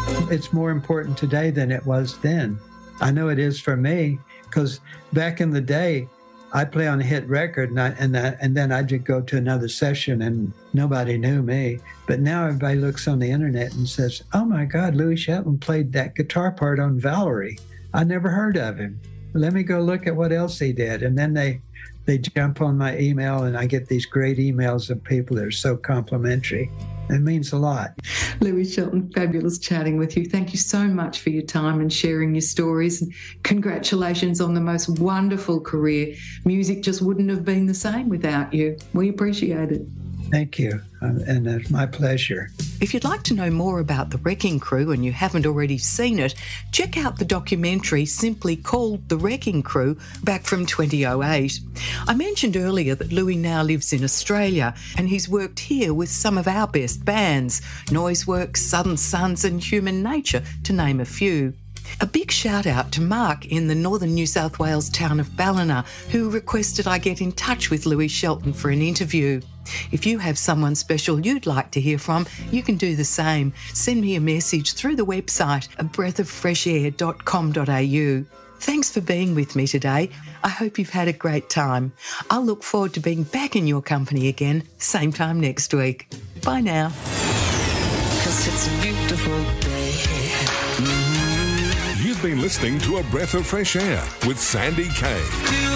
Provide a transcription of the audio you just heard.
It's more important today than it was then. I know it is for me, because back in the day, I'd play on a hit record and then I'd just go to another session and nobody knew me. But now everybody looks on the internet and says, oh my God, Louis Shelton played that guitar part on Valerie. I never heard of him. Let me go look at what else he did. And then they jump on my email and I get these great emails of people that are so complimentary. It means a lot. Louis Shelton, fabulous chatting with you. Thank you so much for your time and sharing your stories. And congratulations on the most wonderful career. Music just wouldn't have been the same without you. We appreciate it. Thank you. And it's my pleasure. If you'd like to know more about The Wrecking Crew and you haven't already seen it, check out the documentary simply called The Wrecking Crew back from 2008. I mentioned earlier that Louis now lives in Australia and he's worked here with some of our best bands, Noiseworks, Southern Sons and Human Nature, to name a few. A big shout out to Mark in the northern New South Wales town of Ballina, who requested I get in touch with Louis Shelton for an interview. If you have someone special you'd like to hear from, you can do the same. Send me a message through the website at breathoffreshair.com.au. Thanks for being with me today. I hope you've had a great time. I'll look forward to being back in your company again, same time next week. Bye now. 'Cause it's a beautiful day. You've been listening to A Breath of Fresh Air with Sandy Kay.